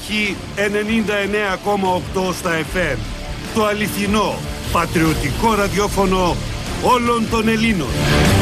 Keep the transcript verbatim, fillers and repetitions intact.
Έχει ενενήντα εννέα κόμμα οκτώ στα εφ εμ. Το αληθινό, πατριωτικό ραδιόφωνο όλων των Ελλήνων.